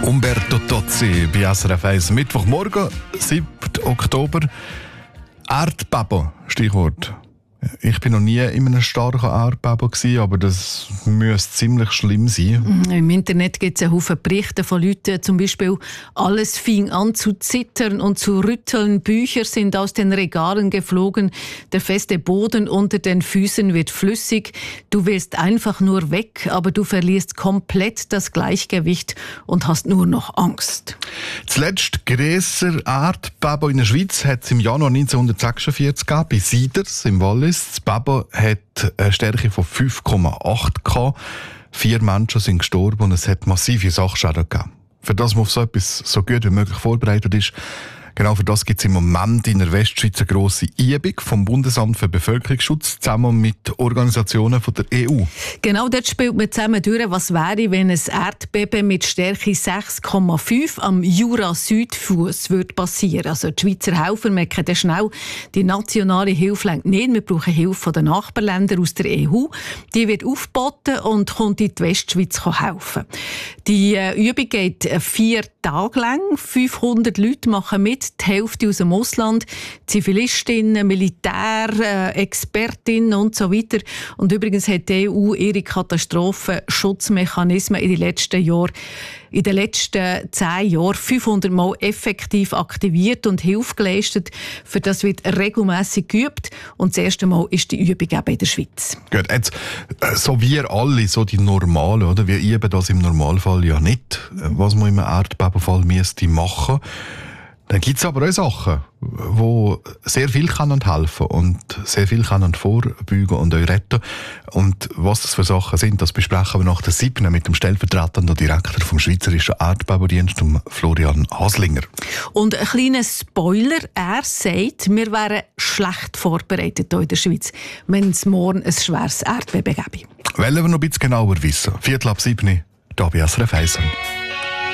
Umberto Tozzi bei SRF 1. Mittwochmorgen, 7. Oktober. Erdbeben, Stichwort. Ich bin noch nie in einem starken Erdbeben gewesen, aber das müsste ziemlich schlimm sein. Im Internet gibt es einen Haufen Berichte von Leuten, zum Beispiel «Alles fing an zu zittern und zu rütteln, Bücher sind aus den Regalen geflogen, der feste Boden unter den Füßen wird flüssig, du willst einfach nur weg, aber du verlierst komplett das Gleichgewicht und hast nur noch Angst.» Das letzte grössere Erdbeben in der Schweiz hat es im Januar 1946 gegeben, bei Siders im Wallis. Das Beben hat eine Stärke von 5,8 gehabt. 4 Menschen sind gestorben und es hat massive Sachschäden gegeben. Für das man auf so etwas so gut wie möglich vorbereitet ist, genau für das gibt es im Moment in der Westschweiz eine grosse Übung vom Bundesamt für Bevölkerungsschutz zusammen mit Organisationen von der EU. Genau, dort spielt man zusammen durch, was wäre, wenn ein Erdbeben mit Stärke 6,5 am Jura-Südfuss würde passieren. Also die Schweizer Helfer merken dann schnell, die nationale Hilfe reicht nicht. Wir brauchen Hilfe von den Nachbarländern aus der EU. Die wird aufgeboten und kommt in die Westschweiz helfen. Die Übung geht 4 Tage lang. 500 Leute machen mit. Die Hälfte aus dem Ausland, Zivilistinnen, Militär, Expertinnen und so weiter. Und übrigens hat die EU ihre Katastrophenschutzmechanismen in den letzten 10 Jahren 500 Mal effektiv aktiviert und Hilfe geleistet. Für das wird regelmässig geübt. Und das erste Mal ist die Übung eben in der Schweiz. Gut, jetzt, so wir alle, so die Normalen, oder? Wir üben das im Normalfall ja nicht, was man im Erdbebenfall müsste machen. Dann gibt es aber auch Sachen, die sehr viel helfen können und sehr viel vorbeugen und euch retten. Und was das für Sachen sind, das besprechen wir nach der 7. mit dem stellvertretenden Direktor vom Schweizerischen Erdbebendienst, Florian Haslinger. Und ein kleiner Spoiler, er sagt, wir wären schlecht vorbereitet hier in der Schweiz, wenn es morgen ein schweres Erdbeben gäbe. Wollen wir noch ein bisschen genauer wissen? 7:15, hier bei SRF 1.